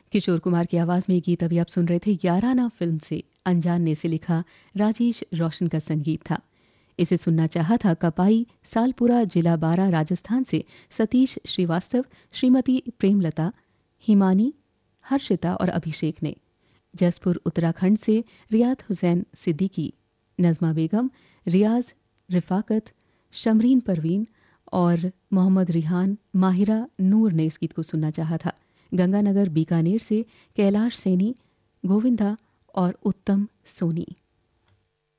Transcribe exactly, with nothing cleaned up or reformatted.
किशोर कुमार की आवाज़ में ये गीत अभी आप सुन रहे थे याराना फिल्म से। अनजान ने इसे लिखा, राजेश रोशन का संगीत था। इसे सुनना चाहा था कपाई सालपुरा जिला बारा राजस्थान से सतीश श्रीवास्तव, श्रीमती प्रेमलता, हिमानी, हर्षिता और अभिषेक ने। जसपुर उत्तराखंड से रियाद हुसैन सिद्दीकी, नज़मा बेगम, रियाज रिफाकत, शमरीन परवीन और मोहम्मद रिहान, माहिरा नूर ने इस गीत को सुनना चाहा था। गंगानगर बीकानेर से कैलाश सैनी, गोविंदा और उत्तम सोनी।